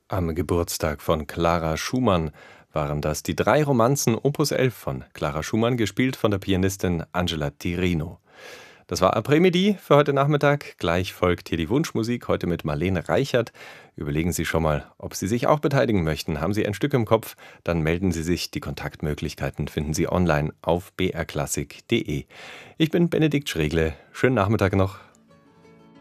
Am Geburtstag von Clara Schumann waren das die drei Romanzen Opus 11 von Clara Schumann, gespielt von der Pianistin Angela Tirino. Das war Après-Midi für heute Nachmittag. Gleich folgt hier die Wunschmusik, heute mit Marlene Reichert. Überlegen Sie schon mal, ob Sie sich auch beteiligen möchten. Haben Sie ein Stück im Kopf? Dann melden Sie sich. Die Kontaktmöglichkeiten finden Sie online auf brklassik.de. Ich bin Benedikt Schregle. Schönen Nachmittag noch.